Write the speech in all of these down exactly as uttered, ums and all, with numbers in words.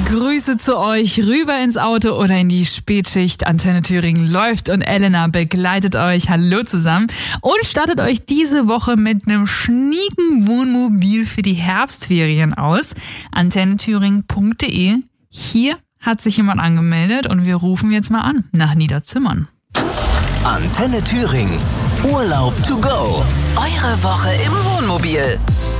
Grüße zu euch rüber ins Auto oder in die Spätschicht. Antenne Thüringen läuft und Elena begleitet euch. Hallo zusammen und startet euch diese Woche mit einem schnieken Wohnmobil für die Herbstferien aus. antenne thüringen punkt de. Hier hat sich jemand angemeldet und wir rufen jetzt mal an nach Niederzimmern. Antenne Thüringen. Urlaub to go. Eure Woche im Wohnmobil.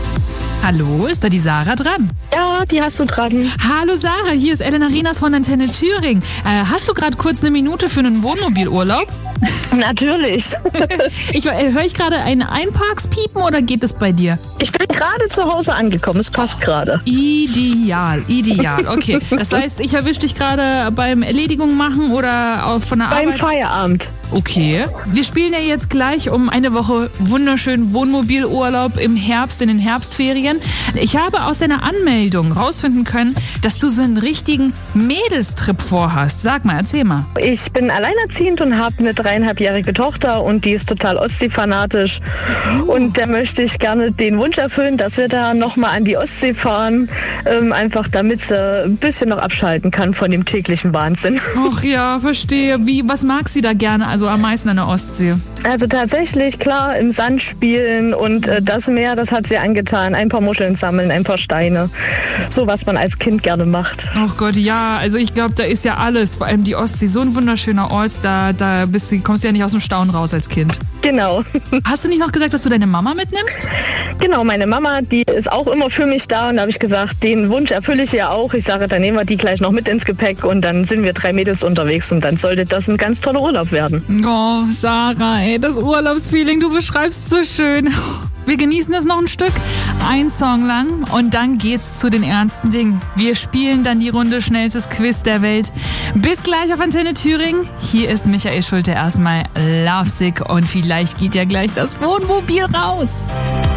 Hallo, ist da die Sarah dran? Ja, die hast du dran. Hallo Sarah, hier ist Elena Rinas von Antenne Thüringen. Äh, hast du gerade kurz eine Minute für einen Wohnmobilurlaub? Natürlich. ich, äh, höre ich gerade ein Einparkspiepen oder geht es bei dir? Ich bin gerade zu Hause angekommen, es passt gerade. Ideal, ideal. Okay, das heißt, ich erwische dich gerade beim Erledigung machen oder auf, von der Beim Arbeit? Beim Feierabend. Okay. Wir spielen ja jetzt gleich um eine Woche wunderschönen Wohnmobilurlaub im Herbst, in den Herbstferien. Ich habe aus deiner Anmeldung rausfinden können, dass du so einen richtigen Mädelstrip vorhast. Sag mal, erzähl mal. Ich bin alleinerziehend und habe eine dreieinhalbjährige Tochter und die ist total Ostsee-fanatisch. Uh. Und da möchte ich gerne den Wunsch erfüllen, dass wir da nochmal an die Ostsee fahren, ähm, einfach damit sie ein bisschen noch abschalten kann von dem täglichen Wahnsinn. Ach ja, verstehe. Wie, was mag sie da gerne? Also am meisten an der Ostsee? Also tatsächlich, klar, im Sand spielen und äh, das Meer, das hat sie angetan. Ein paar Muscheln sammeln, ein paar Steine. So, was man als Kind gerne macht. Oh Gott, ja. Also ich glaube, da ist ja alles. Vor allem die Ostsee, so ein wunderschöner Ort. Da, da bist du, kommst du ja nicht aus dem Staunen raus als Kind. Genau. Hast du nicht noch gesagt, dass du deine Mama mitnimmst? Genau, meine Mama, die ist auch immer für mich da. Und da habe ich gesagt, den Wunsch erfülle ich ja auch. Ich sage, dann nehmen wir die gleich noch mit ins Gepäck und dann sind wir drei Mädels unterwegs und dann sollte das ein ganz toller Urlaub werden. Oh, Sarah, ey, das Urlaubsfeeling, du beschreibst so schön. Wir genießen das noch ein Stück, ein Song lang und dann geht's zu den ernsten Dingen. Wir spielen dann die Runde schnellstes Quiz der Welt. Bis gleich auf Antenne Thüringen. Hier ist Michael Schulte erstmal Lovesick und vielleicht geht ja gleich das Wohnmobil raus.